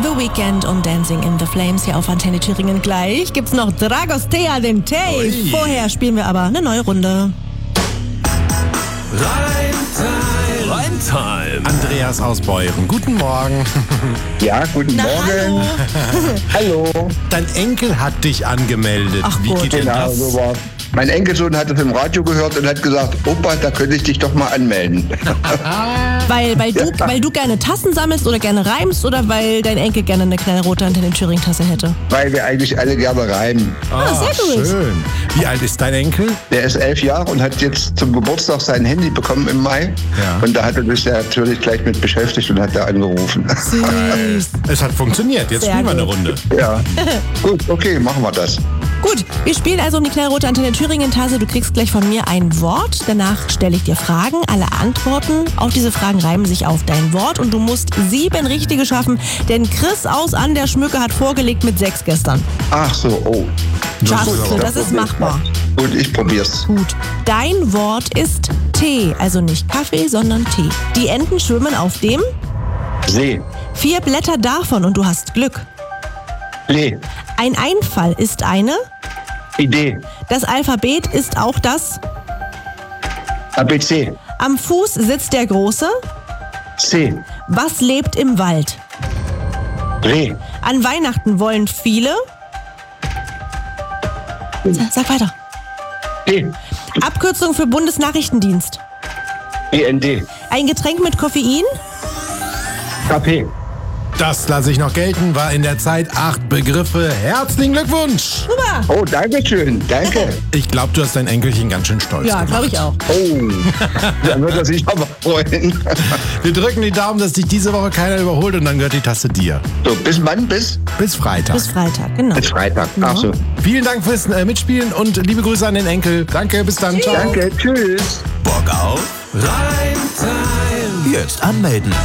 The Weeknd und Dancing in the Flames hier auf Antenne Thüringen. Gleich gibt's noch Dragostea den Tave. Vorher spielen wir aber eine neue Runde. Reimtime. Andreas aus Beuren. Guten Morgen. Ja, guten Morgen. Hallo. Hallo. Dein Enkel hat dich angemeldet. Ach Wie gut. geht denn Genau, das? so war. Mein Enkelsohn hat es im Radio gehört und hat gesagt, Opa, da könnte ich dich doch mal anmelden. Weil du gerne Tassen sammelst oder gerne reimst oder weil dein Enkel gerne eine kleine rote Antenne Thüringen Tasse hätte? Weil wir eigentlich alle gerne reimen. sehr gut. Schön. Wie alt ist dein Enkel? Der ist 11 Jahre und hat jetzt zum Geburtstag sein Handy bekommen im Mai. Ja. Und da hat er sich natürlich gleich mit beschäftigt und hat da angerufen. Süß. Es hat funktioniert. Jetzt Sehr spielen wir eine gut. Runde. Ja. Gut, okay, machen wir das. Gut, wir spielen also um die kleine rote Antenne Thüringen Tasse. Du kriegst gleich von mir ein Wort. Danach stelle ich dir Fragen. Alle Antworten auf diese Fragen reimen sich auf dein Wort. Und du musst 7 richtige schaffen. Denn Chris aus an der Schmücke hat vorgelegt mit 6 gestern. Ach so, oh. Das ist machbar. Gut, ich probier's. Gut. Dein Wort ist Tee. Also nicht Kaffee, sondern Tee. Die Enten schwimmen auf dem See. 4 Blätter davon und du hast Glück. Lee. Ein Einfall ist eine. Idee. Das Alphabet ist auch das. ABC. Am Fuß sitzt der Große. C. Was lebt im Wald? Reh. An Weihnachten wollen viele. Sag weiter. D. Abkürzung für Bundesnachrichtendienst. BND. Ein Getränk mit Koffein. KP. Das lasse ich noch gelten. War in der Zeit 8 Begriffe. Herzlichen Glückwunsch. Super. Oh, danke schön. Danke. Ich glaube, du hast dein Enkelchen ganz schön stolz Ja, gemacht. glaube ich auch. Oh, dann wird er sich aber freuen. Wir drücken die Daumen, dass dich diese Woche keiner überholt und dann gehört die Tasse dir. So, bis wann? Bis Freitag. Bis Freitag, genau. Freitag. Ach so. Vielen Dank fürs Mitspielen und liebe Grüße an den Enkel. Danke, bis dann. Ciao. Danke, tschüss. Bock auf Reimtime. Jetzt anmelden.